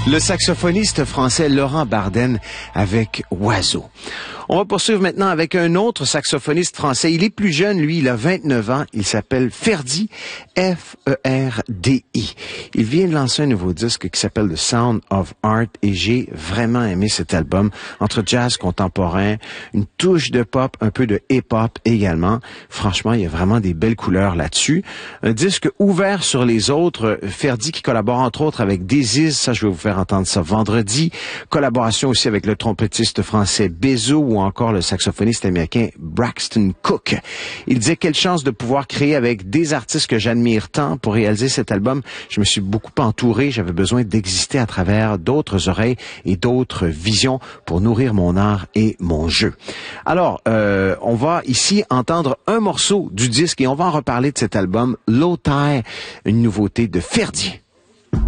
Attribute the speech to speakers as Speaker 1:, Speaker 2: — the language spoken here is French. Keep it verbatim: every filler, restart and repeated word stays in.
Speaker 1: Le saxophoniste français Laurent Barden avec Oiseau. On va poursuivre maintenant avec un autre saxophoniste français. Il est plus jeune, lui, il a vingt-neuf ans. Il s'appelle Ferdi, F E R D I. Il vient de lancer un nouveau disque qui s'appelle The Sound of Art et j'ai vraiment aimé cet album. Entre jazz contemporain, une touche de pop, un peu de hip-hop également. Franchement, il y a vraiment des belles couleurs là-dessus. Un disque ouvert sur les autres. Ferdi qui collabore entre autres avec Diziz, ça je vais vous faire entendre ça vendredi. Collaboration aussi avec le trompettiste français Bezo ou encore le saxophoniste américain Braxton Cook. Il disait quelle chance de pouvoir créer avec des artistes que j'admire tant pour réaliser cet album. Je me suis beaucoup entouré, j'avais besoin d'exister à travers d'autres oreilles et d'autres visions pour nourrir mon art et mon jeu. Alors, euh, on va ici entendre un morceau du disque et on va en reparler de cet album, Low Tide, une nouveauté de Ferdi.